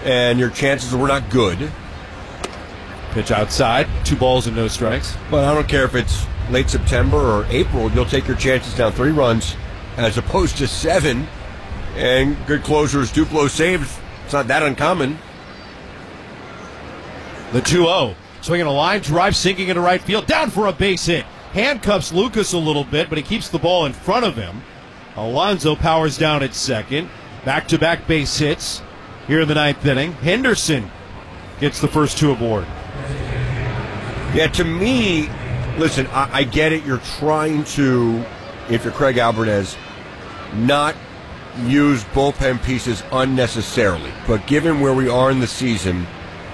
and your chances were not good. Pitch outside, 2 balls and no strikes. But I don't care if it's late September or April, you'll take your chances down 3 runs as opposed to 7. And good closers do blow saves. It's not that uncommon. The 2-0. Swinging a line drive, sinking into right field. Down for a base hit. Handcuffs Lucas a little bit, but he keeps the ball in front of him. Alonso powers down at second. Back-to-back base hits here in the 9th inning. Henderson gets the first 2 aboard. Yeah, to me, listen, I get it. You're trying to, if you're Craig Albertez, not use bullpen pieces unnecessarily. But given where we are in the season,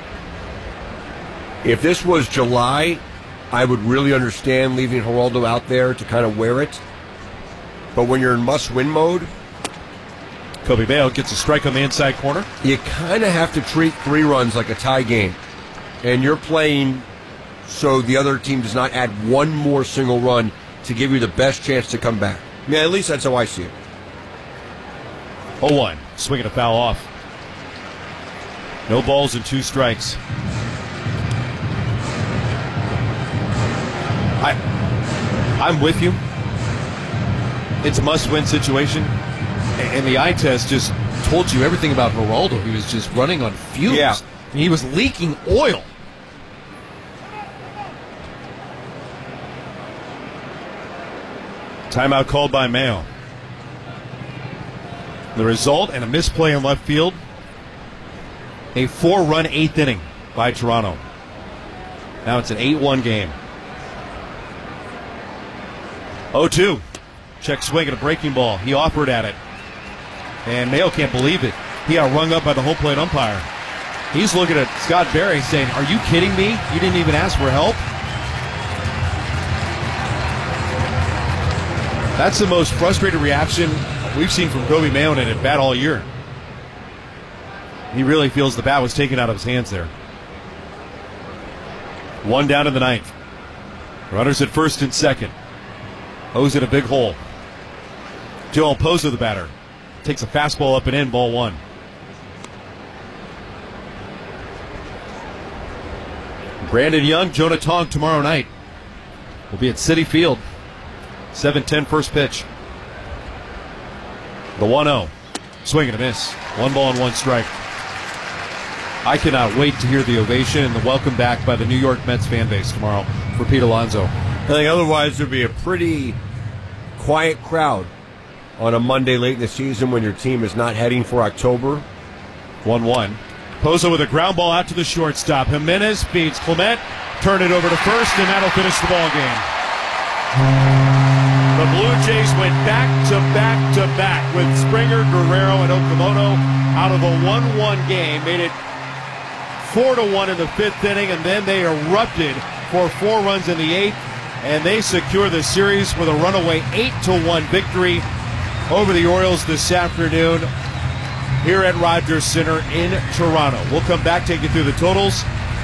if this was July, I would really understand leaving Geraldo out there to kind of wear it. But when you're in must-win mode, Kobe Mayo gets a strike on the inside corner. You kind of have to treat 3 runs like a tie game. And you're playing so the other team does not add 1 more single run to give you the best chance to come back. Yeah, at least that's how I see it. 0-1. Swinging a foul off. No balls and 2 strikes. I'm with you. It's a must-win situation. And the eye test just told you everything about Geraldo. He was just running on fumes. Yeah. He was leaking oil. Timeout called by Mayo. The result, and a misplay in left field, a 4-run 8th inning by Toronto. Now it's an 8-1 game. 0-2. Check swing at a breaking ball. He offered at it. And Mayo can't believe it. He got rung up by the home plate umpire. He's looking at Scott Berry saying, "Are you kidding me? You didn't even ask for help?" That's the most frustrated reaction we've seen from Kobe Mayo in at bat all year. He really feels the bat was taken out of his hands there. 1 down in the 9th. Runners at first and second. O's in a big hole. Joel Pozo, the batter, takes a fastball up and in, ball 1. Brandon Young, Jonah Tong tomorrow night. We'll be at Citi Field. 7:10 first pitch. The 1-0. Swing and a miss. 1 ball and 1 strike. I cannot wait to hear the ovation and the welcome back by the New York Mets fan base tomorrow for Pete Alonso. I think otherwise there'd be a pretty quiet crowd on a Monday late in the season when your team is not heading for October. 1-1. Pozo with a ground ball out to the shortstop. Jimenez feeds Clement. Turn it over to first, and that'll finish the ball game. The Blue Jays went back to back to back with Springer, Guerrero, and Okamoto out of a 1-1 game. Made it 4-1 in the 5th inning, and then they erupted for 4 runs in the 8th, and they secure the series with a runaway 8-1 victory over the Orioles this afternoon here at Rogers Center in Toronto. We'll come back, take you through the totals.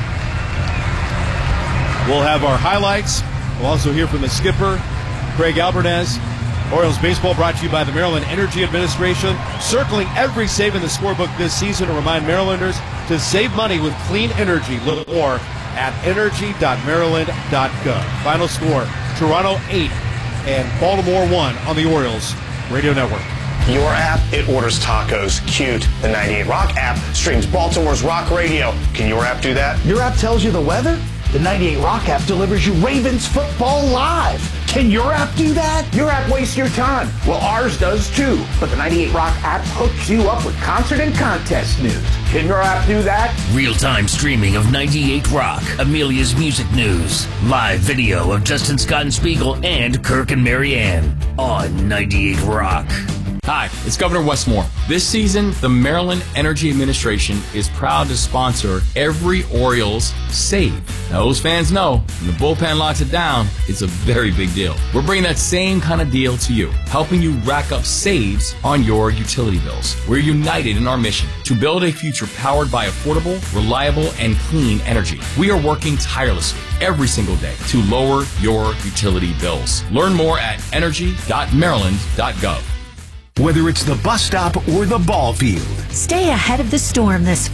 We'll have our highlights. We'll also hear from the skipper, Craig Albertez. Orioles baseball brought to you by the Maryland Energy Administration, circling every save in the scorebook this season to remind Marylanders to save money with clean energy. Look more at energy.maryland.gov. Final score, Toronto 8 and Baltimore 1 on the Orioles Radio Network. Your app, it orders tacos. Cute. The 98 Rock app streams Baltimore's rock radio. Can your app do that? Your app tells you the weather? The 98 Rock app delivers you Ravens football live. Can your app do that? Your app wastes your time. Well, ours does too. But the 98 Rock app hooks you up with concert and contest news. Can your app do that? Real-time streaming of 98 Rock, Amelia's music news, live video of Justin Scott and Spiegel and Kirk and Marianne on 98 Rock. Hi, it's Governor Wes Moore. This season, the Maryland Energy Administration is proud to sponsor every Orioles save. Now, those fans know when the bullpen locks it down, it's a very big deal. We're bringing that same kind of deal to you, helping you rack up saves on your utility bills. We're united in our mission to build a future powered by affordable, reliable, and clean energy. We are working tirelessly every single day to lower your utility bills. Learn more at energy.maryland.gov. Whether it's the bus stop or the ball field. Stay ahead of the storm this